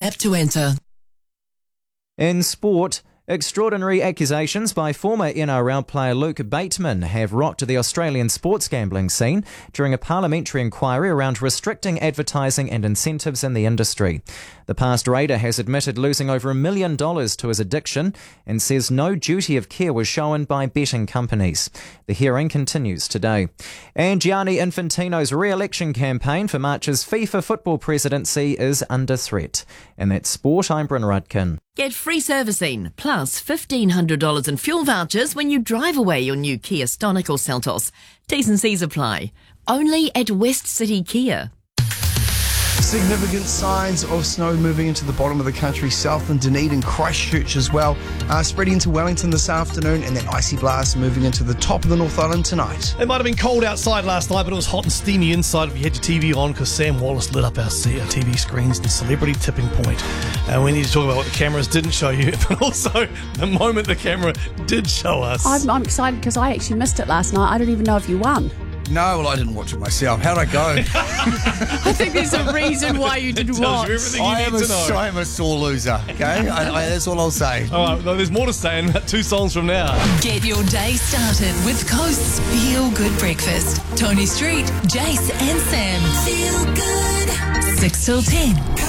Tap to enter. In sport, extraordinary accusations by former NRL player Luke Bateman have rocked the Australian sports gambling scene during a parliamentary inquiry around restricting advertising and incentives in the industry. The past Raider has admitted losing over $1 million to his addiction and says no duty of care was shown by betting companies. The hearing continues today. And Gianni Infantino's re-election campaign for March's FIFA football presidency is under threat. And that's sport, I'm Bryn Rudkin. Get free servicing, plus $1,500 in fuel vouchers when you drive away your new Kia Stonic or Seltos. T's and C's apply. Only at West City Kia. Significant signs of snow moving into the bottom of the country, Southland, Dunedin, Christchurch as well. Spreading into Wellington this afternoon, and that icy blast moving into the top of the North Island tonight. It might have been cold outside last night, but it was hot and steamy inside if you had your TV on, because Sam Wallace lit up our TV screens and Celebrity Tipping Point. And we need to talk about what the cameras didn't show you, but also the moment the camera did show us. I'm excited because I actually missed it last night. I don't even know if you won. No, well, I didn't watch it myself. How'd I go? I think there's a reason why you didn't watch. I am a sore loser, okay? That's all I'll say. All right, well, there's more to say in about 2 songs from now. Get your day started with Coast's Feel Good Breakfast. Tony Street, Jace and Sam. Feel good. 6 till 10.